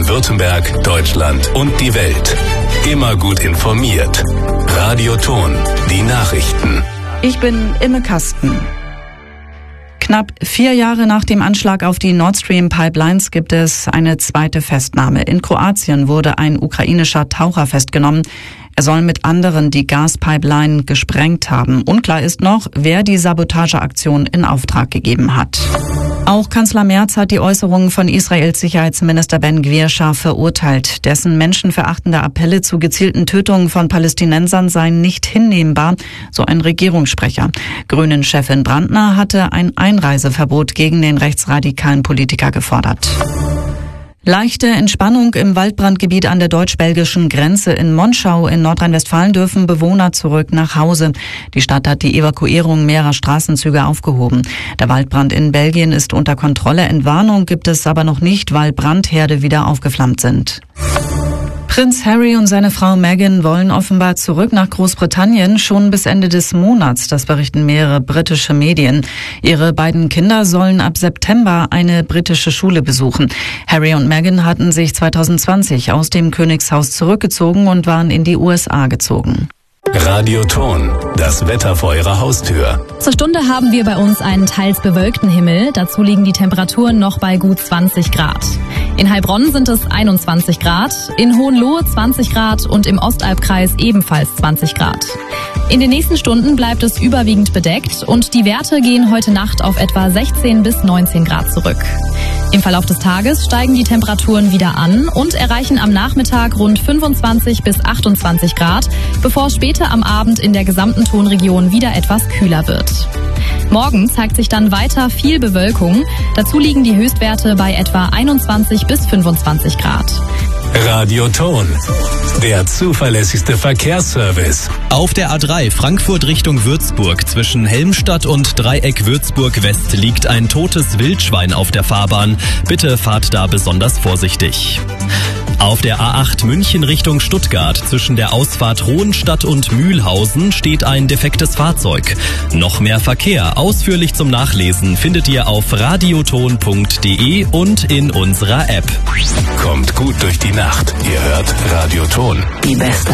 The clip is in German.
Baden-Württemberg, Deutschland und die Welt. Immer gut informiert. Radio Ton, die Nachrichten. Ich bin Imme Kasten. Knapp 4 Jahre nach dem Anschlag auf die Nord Stream Pipelines gibt es eine zweite Festnahme. In Kroatien wurde ein ukrainischer Taucher festgenommen. Er soll mit anderen die Gaspipeline gesprengt haben. Unklar ist noch, wer die Sabotageaktion in Auftrag gegeben hat. Auch Kanzler Merz hat die Äußerungen von Israels Sicherheitsminister Ben Gvir scharf verurteilt. Dessen menschenverachtende Appelle zu gezielten Tötungen von Palästinensern seien nicht hinnehmbar, so ein Regierungssprecher. Grünen-Chefin Brandner hatte ein Einreiseverbot gegen den rechtsradikalen Politiker gefordert. Leichte Entspannung im Waldbrandgebiet an der deutsch-belgischen Grenze in Monschau in Nordrhein-Westfalen dürfen Bewohner zurück nach Hause. Die Stadt hat die Evakuierung mehrerer Straßenzüge aufgehoben. Der Waldbrand in Belgien ist unter Kontrolle. Entwarnung gibt es aber noch nicht, weil Brandherde wieder aufgeflammt sind. Prinz Harry und seine Frau Meghan wollen offenbar zurück nach Großbritannien, schon bis Ende des Monats, das berichten mehrere britische Medien. Ihre beiden Kinder sollen ab September eine britische Schule besuchen. Harry und Meghan hatten sich 2020 aus dem Königshaus zurückgezogen und waren in die USA gezogen. Radio Ton, das Wetter vor Ihrer Haustür. Zur Stunde haben wir bei uns einen teils bewölkten Himmel. Dazu liegen die Temperaturen noch bei gut 20 Grad. In Heilbronn sind es 21 Grad, in Hohenlohe 20 Grad und im Ostalbkreis ebenfalls 20 Grad. In den nächsten Stunden bleibt es überwiegend bedeckt und die Werte gehen heute Nacht auf etwa 16 bis 19 Grad zurück. Im Verlauf des Tages steigen die Temperaturen wieder an und erreichen am Nachmittag rund 25 bis 28 Grad, bevor es später am Abend in der gesamten Tonregion wieder etwas kühler wird. Morgen zeigt sich dann weiter viel Bewölkung. Dazu liegen die Höchstwerte bei etwa 21 bis 25 Grad. Radio Ton, der zuverlässigste Verkehrsservice. Auf der A3 Frankfurt Richtung Würzburg zwischen Helmstadt und Dreieck Würzburg West liegt ein totes Wildschwein auf der Fahrbahn. Bitte fahrt da besonders vorsichtig. Auf der A8 München Richtung Stuttgart zwischen der Ausfahrt Hohenstadt und Mühlhausen steht ein defektes Fahrzeug. Noch mehr Verkehr ausführlich zum Nachlesen findet ihr auf radioton.de und in unserer App. Kommt gut durch die Nacht. Ihr hört Radio Ton. Die beste